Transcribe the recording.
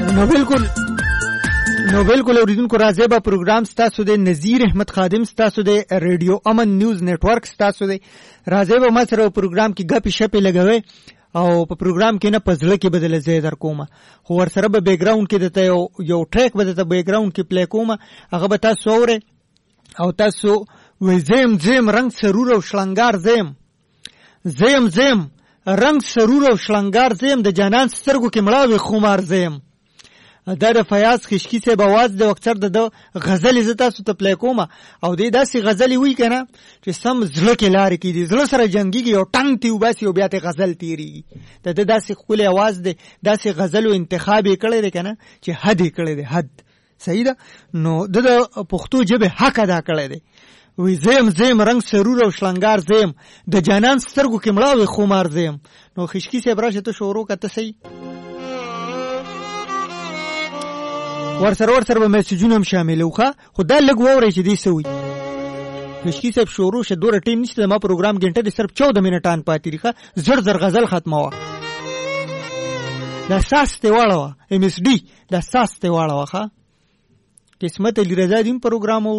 نو بالکل اوریدونکو راځي به پروګرام ستاسو د نذیر احمد خادم ستاسو د ریډیو امن نیوز نیټورک ستاسو د راځي به مسره پروګرام کې غپی شپې لګوي او په پروګرام کې نه پزړه کې بدل زی در کومه خو ور سره به بیک گراوند کې دته یو ټریک به دته بیک گراوند کې پلی کومه هغه به تاسو اوره او تاسو وې زم رنگ سرور او شلنګار زم رنگ سرور او شلنګار زم د جانان سترګو کې مړاوي خمار زم دا د فیاض خشکی سے بواز د وکتر د غزل ز تاسو ته پلی کومه او د داسې غزل وی کنه چې سم زړه کې لار کې دي زړه سره جنگيږي او ټنګ تی وباسي او بیا ته غزل تیریږي د داسې خپل आवाज د داسې غزل او انتخاب کړي دي کنه چې حد کړي دي حد صحیح ده نو د پښتو ژبه حق ادا کړي دي وی زم رنگ سرور او شلنګار زم د جانان سترګو کې مړاوي خمار زم نو خشکی سے براشه ته شروع کته صحیح ورسره به میسجونه هم شامل وخه خو دا لګ ووري چې دی سوي خشکی صاحب شروع شه دوره ټیم نشته ما پروګرام غنټه د صرف 14 منټان پاتې ریخه زر غزل ختمه وا دا ساس ته واړه ام اس ډي دا ساس ته واړه واخه قسمت علی رضا دین پروګرام